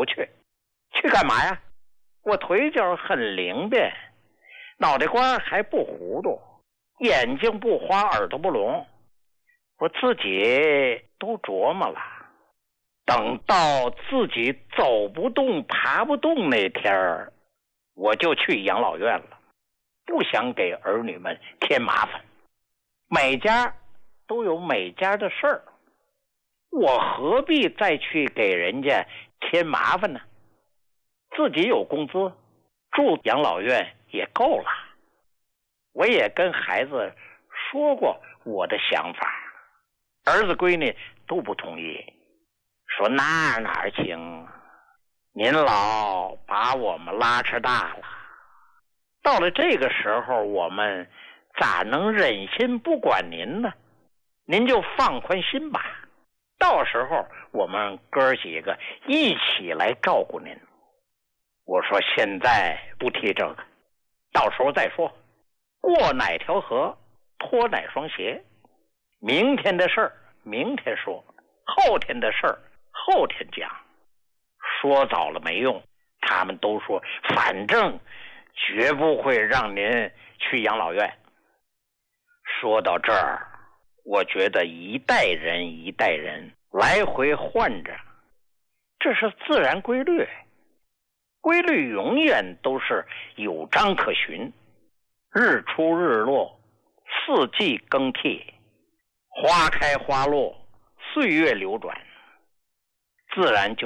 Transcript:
不去。去干嘛呀？我腿脚很灵便，脑袋瓜还不糊涂，眼睛不花，耳朵不聋。我自己都琢磨了，等到自己走不动爬不动那天儿，我就去养老院了，不想给儿女们添麻烦。每家都有每家的事儿，我何必再去给人家添麻烦呢？自己有工资，住养老院也够了。我也跟孩子说过我的想法，儿子闺女都不同意，说哪行，您老把我们拉扯大了，到了这个时候我们咋能忍心不管您呢？您就放宽心吧，到时候我们哥几个一起来照顾您。我说现在不提这个，到时候再说，过哪条河脱哪双鞋，明天的事儿明天说，后天的事儿后天讲。说早了没用，他们都说反正绝不会让您去养老院。说到这儿，我觉得一代人一代人来回换着，这是自然规律，规律永远都是有章可循，日出日落，四季更替，花开花落，岁月流转，自然就